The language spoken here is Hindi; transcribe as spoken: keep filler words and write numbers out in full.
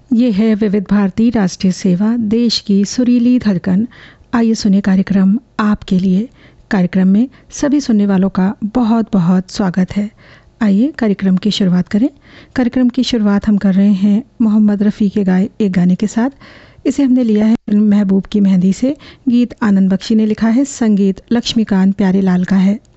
ये है विविध भारती राष्ट्रीय सेवा, देश की सुरीली धड़कन। आइए सुने कार्यक्रम आपके लिए। कार्यक्रम में सभी सुनने वालों का बहुत बहुत स्वागत है। आइए कार्यक्रम की शुरुआत करें। कार्यक्रम की शुरुआत हम कर रहे हैं मोहम्मद रफ़ी के गाए एक गाने के साथ। इसे हमने लिया है फिल्म महबूब की मेहंदी से। गीत आनंद बख्शी ने लिखा है, संगीत लक्ष्मीकांत प्यारेलाल का है।